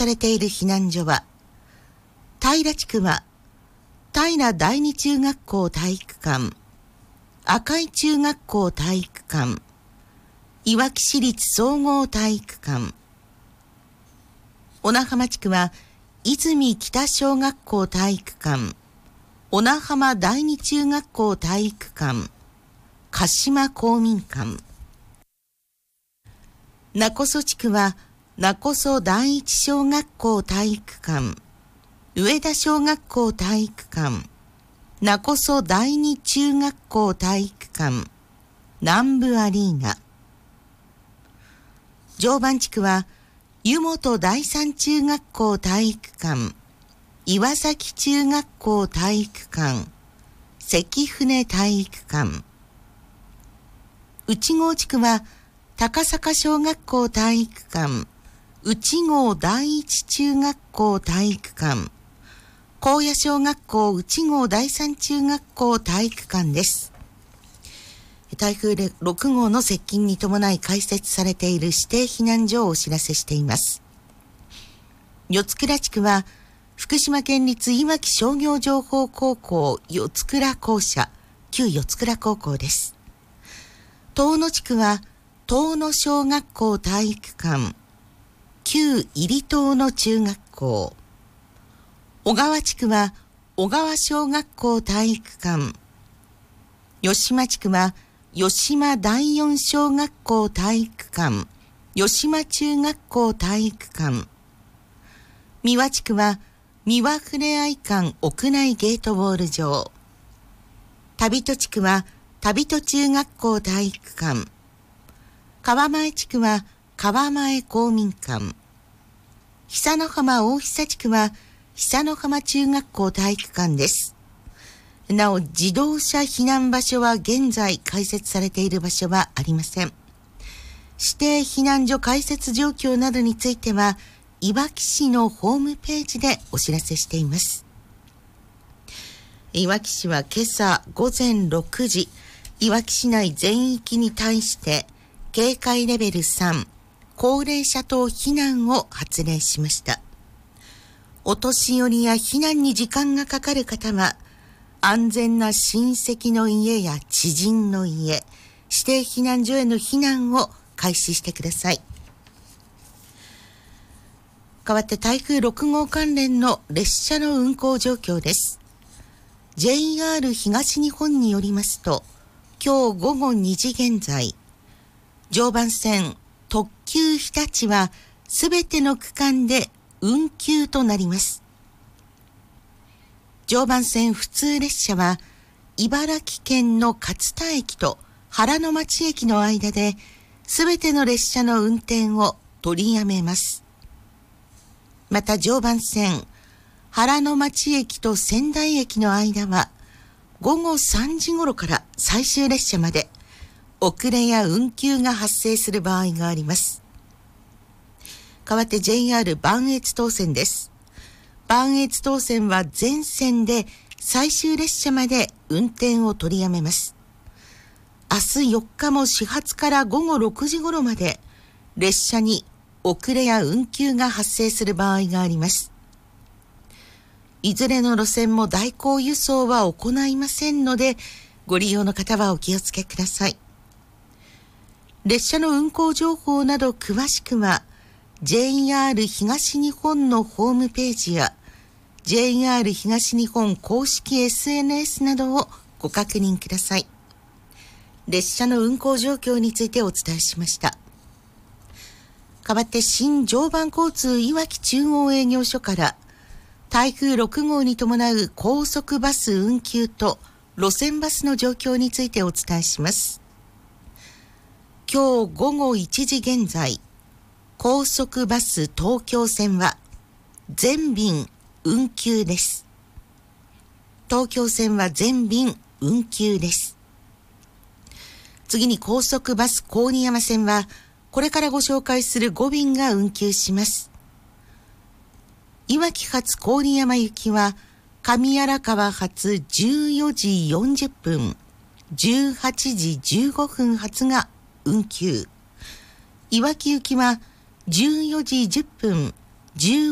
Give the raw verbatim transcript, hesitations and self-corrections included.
されている避難所は、平地区は平第二中学校体育館、赤井中学校体育館、いわき市立総合体育館。小名浜地区は泉北小学校体育館、小名浜第二中学校体育館、鹿島公民館。勿来地区は勿来第一小学校体育館、上田小学校体育館、勿来第二中学校体育館、南部アリーナ。常磐地区は湯本第三中学校体育館、岩崎中学校体育館、関船体育館。内郷地区は高坂小学校体育館、内郷第一中学校体育館、高野小学校内郷第三中学校体育館です。台風ろく号の接近に伴い開設されている指定避難所をお知らせしています。四倉地区は福島県立いわき商業情報高校四倉校舎、旧四倉高校です。遠野地区は遠野小学校体育館、旧入遠野中学校。小川地区は小川小学校体育館。吉島地区は吉島第四小学校体育館、吉島中学校体育館。三輪地区は三輪ふれあい館屋内ゲートボール場。旅戸地区は旅戸中学校体育館。川前地区は川前公民館。久の浜大久地区は久の浜中学校体育館です。なお、自動車避難場所は現在開設されている場所はありません。指定避難所開設状況などについては、いわき市のホームページでお知らせしています。いわき市は今朝ごぜんろくじ、いわき市内全域に対して警戒レベルさん、高齢者等避難を発令しました。お年寄りや避難に時間がかかる方は、安全な親戚の家や知人の家、指定避難所への避難を開始してください。代わって台風ろく号関連の列車の運行状況です。ジェイアール 東日本によりますと、今日午後にじ現在、常磐線特急日立はすべての区間で運休となります。常磐線普通列車は茨城県の勝田駅と原ノ町駅の間ですべての列車の運転を取りやめます。また常磐線原ノ町駅と仙台駅の間は午後さんじ頃から最終列車まで遅れや運休が発生する場合があります。代わって ジェイアール 磐越東線です。磐越東線は全線で最終列車まで運転を取りやめます。明日よっかも始発から午後ろくじ頃まで列車に遅れや運休が発生する場合があります。いずれの路線も代行輸送は行いませんので、ご利用の方はお気をつけください。列車の運行情報など詳しくは、ジェイアール 東日本のホームページや ジェイアール 東日本公式 エスエヌエス などをご確認ください。列車の運行状況についてお伝えしました。代わって新常磐交通いわき中央営業所から台風ろく号に伴う高速バス運休と路線バスの状況についてお伝えします。今日午後いちじ現在、高速バス東京線は全便運休です。東京線は全便運休です。次に高速バス郡山線はこれからご紹介するご便が運休します。いわき発郡山行きは上荒川発じゅうよじよんじゅっぷん、じゅうはちじじゅうごふん発が運休。いわき行きはじゅうよじじゅっぷん、じゅう